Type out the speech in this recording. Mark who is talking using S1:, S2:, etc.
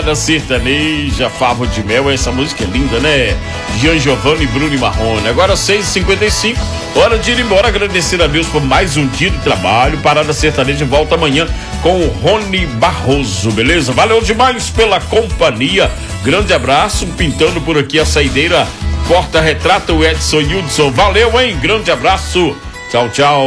S1: Parada sertaneja, Favo de Mel, essa música é linda, né? Gian Giovanni, Bruno e Marrone. Agora 6h55, hora de ir embora. Agradecer a Deus por mais um dia de trabalho. Parada sertaneja volta amanhã com o Rony Barroso, beleza? Valeu demais pela companhia. Grande abraço, pintando por aqui a saideira Porta Retrata, o Edson Hudson. Valeu, hein? Grande abraço. Tchau, tchau.